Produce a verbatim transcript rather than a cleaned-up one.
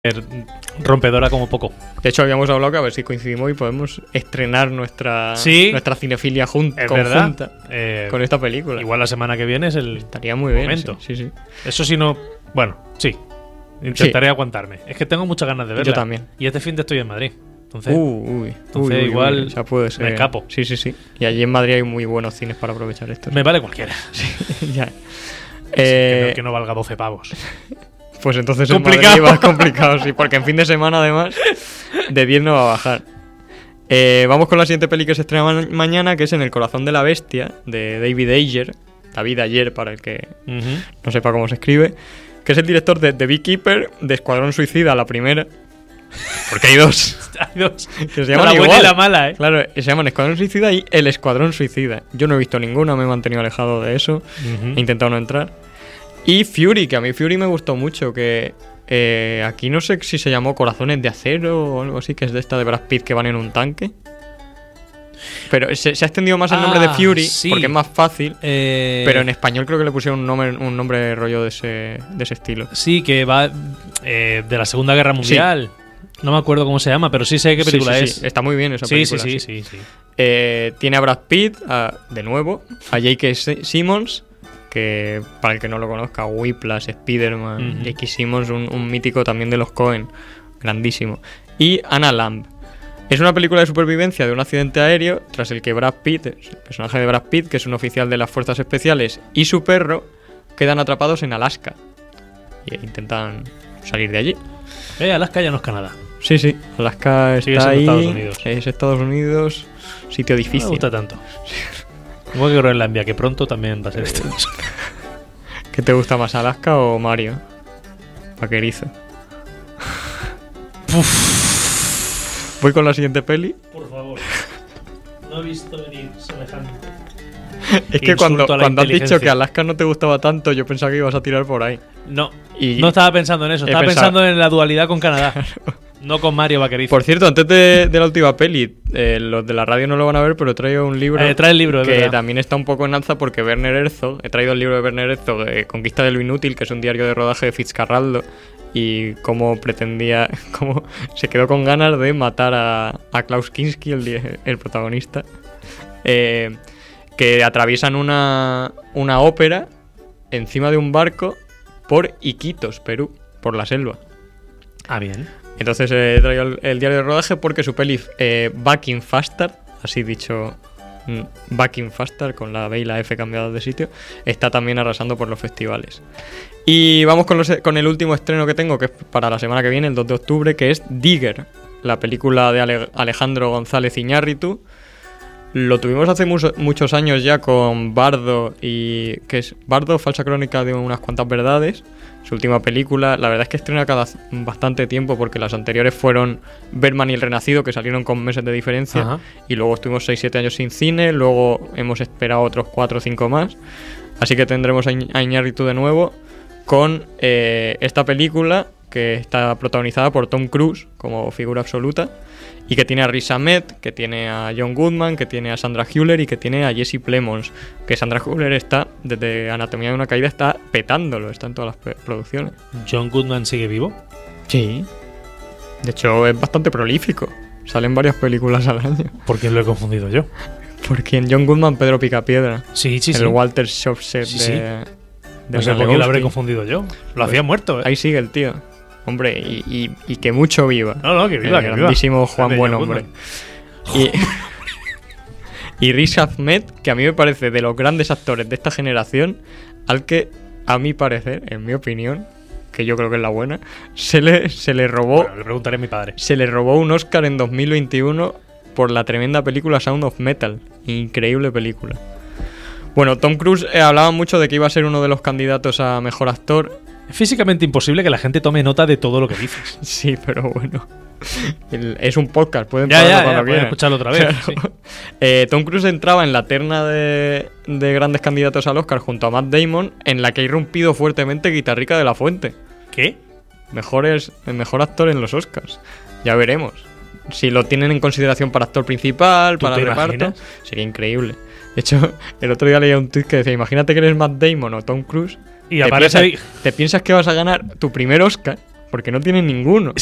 rompedora como poco. De hecho, habíamos hablado que a ver si coincidimos y podemos estrenar nuestra, sí, nuestra cinefilia jun- es conjunta eh, con esta película. Igual la semana que viene es el Estaría muy momento. bien. Sí, sí, sí. Eso sí no... Bueno, sí. Intentaré sí. aguantarme. Es que tengo muchas ganas de verla. Yo también. Y este fin de estoy en Madrid. Entonces, Uh, uy, entonces uy, uy, igual uy, ya puede ser. me escapo. Sí, sí, sí. Y allí en Madrid hay muy buenos cines para aprovechar esto. Me vale cualquiera. Sí, ya. Sí, Eh, que, no, que no valga doce pavos. Pues entonces Complicado. en Madrid va complicado, sí, porque en fin de semana además de diez no va a bajar. Eh, vamos con la siguiente peli que se estrena ma- mañana, que es En el corazón de la bestia, de David Ayer, David Ayer para el que Uh-huh. no sepa cómo se escribe, que es el director de The Beekeeper, de Escuadrón Suicida, la primera, porque hay dos, Hay dos. que se La llaman buena igual. y la mala, ¿eh? Claro, se llaman Escuadrón Suicida y El Escuadrón Suicida. Yo no he visto ninguna, me he mantenido alejado de eso, Uh-huh. he intentado no entrar. Y Fury, que a mí Fury me gustó mucho, que eh, aquí no sé si se llamó Corazones de Acero o algo así, que es de esta de Brad Pitt que van en un tanque. Pero se, se ha extendido más el nombre de Ah, Fury sí. porque es más fácil. Eh, Pero en español creo que le pusieron un nombre, un nombre rollo de ese, de ese estilo. Sí, que va eh, de la Segunda Guerra Mundial. No me acuerdo cómo se llama, pero sí sé qué película Sí, sí, es. sí. Está muy bien esa Sí, película. sí, sí, sí, sí. Eh, tiene a Brad Pitt, a- de nuevo, a J K. Simmons, que para el que no lo conozca, Whiplash, Spider-Man, Ujú. J K. Simmons, un, un mítico también de los Coen, grandísimo. Y Anna Lamb. Es una película de supervivencia de un accidente aéreo tras el que Brad Pitt, el personaje de Brad Pitt, que es un oficial de las fuerzas especiales, y su perro quedan atrapados en Alaska y intentan salir de allí. Eh, Alaska ya no es Canadá. Sí, sí, Alaska Sigue está siendo ahí, Estados Unidos. es Estados Unidos, sitio No me difícil. gusta tanto. Igual que Groenlandia, que pronto también va a ser esto. ¿Qué te gusta más, Alaska o Mario? Vaquerizo. Voy con la siguiente peli. Por favor. No he visto venir semejante. Es que Insulto cuando, a la cuando has dicho inteligencia. que Alaska no te gustaba tanto, yo pensaba que ibas a tirar por ahí. No, Y- no estaba pensando en eso. He Estaba pensado- pensando en la dualidad con Canadá. No con Mario Vaquerizo. Por cierto, antes de, de la última peli, eh, los de la radio no lo van a ver, pero he traído un libro Eh, trae el libro, es que verdad. también está un poco en alza porque Werner Herzog, he traído el libro de Werner Herzog, eh, Conquista de lo Inútil, que es un diario de rodaje de Fitzcarraldo, y cómo pretendía, cómo se quedó con ganas de matar a, a Klaus Kinski, el, di- el protagonista, eh, que atraviesan una, una ópera encima de un barco por Iquitos, Perú, por la selva. Ah, bien. Entonces eh, he traído el, el diario de rodaje porque su peli eh, Back in Faster, así dicho, mm, Back in Faster, con la B y la F cambiadas de sitio, está también arrasando por los festivales. Y vamos con, los, con el último estreno que tengo, que es para la semana que viene, el dos de octubre, que es Digger, la película de Ale- Alejandro González Iñárritu. Lo tuvimos hace mucho- muchos años ya con Bardo y... que es Bardo, falsa crónica de unas cuantas verdades. Su última película, la verdad es que estrena cada bastante tiempo porque las anteriores fueron Berman y El Renacido, que salieron con meses de diferencia. Ajá. Y luego estuvimos seis siete años sin cine, luego hemos esperado otros cuatro o cinco más. Así que tendremos a Iñ- a Iñárritu de nuevo con eh, esta película que está protagonizada por Tom Cruise como figura absoluta y que tiene a Riz Ahmed, que tiene a John Goodman, que tiene a Sandra Hüller y que tiene a Jesse Plemons, que Sandra Hüller está, desde Anatomía de una caída, está petándolo, está en todas las pe- producciones. ¿John Goodman sigue vivo? Sí. De hecho, es bastante prolífico. Salen varias películas al año. ¿Por quién lo he confundido yo? Porque en John Goodman, Pedro Picapiedra, Sí, sí, el sí. Walter Shopset Sí, de... sí. de No sé por qué lo habré Lebowski. confundido yo. Lo Pues, hacía muerto, ¿eh? Ahí sigue el tío. Hombre, y, y, y que mucho viva. No, no, que viva, el que viva. grandísimo Juan Grande Buen John Hombre. Goodman. Y, y Riz Ahmed, que a mí me parece de los grandes actores de esta generación, al que, a mi parecer, en mi opinión, que yo creo que es la buena, se le, se le robó Bueno, le preguntaré a mi padre. se le robó un Oscar en dos mil veintiuno por la tremenda película Sound of Metal. Increíble película. Bueno, Tom Cruise eh, hablaba mucho de que iba a ser uno de los candidatos a mejor actor. Es físicamente imposible que la gente tome nota de todo lo que dices. Sí, pero bueno. El- es un podcast, pueden Ya, pararlo ya, cuando ya, pueden quieran. escucharlo otra vez. Claro. Sí. Eh, Tom Cruise entraba en la terna de, de grandes candidatos al Oscar junto a Matt Damon, en la que ha irrumpido fuertemente Guitarrica de la Fuente. ¿Qué? Mejores, el mejor actor en los Oscars. Ya veremos. Si lo tienen en consideración para actor principal, ¿Tú para te reparto, imaginas? sería increíble. De hecho, el otro día leía un tweet que decía: imagínate que eres Matt Damon o Tom Cruise Y te aparece ahí. piensas, te piensas que vas a ganar tu primer Oscar porque no tienen ninguno.